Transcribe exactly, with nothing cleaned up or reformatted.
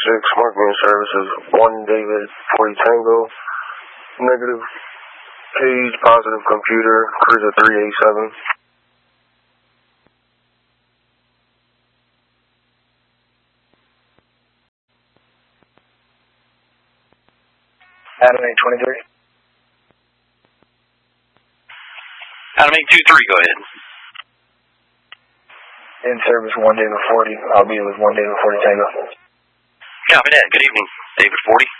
six, mark me in service as one David forty Tango, negative, page, positive computer, cruiser three eighty-seven. Adam eight twenty-three. Adam eight two three, go ahead. In service one David forty. I'll be with one David forty Tango. Copy that. Good evening, David forty.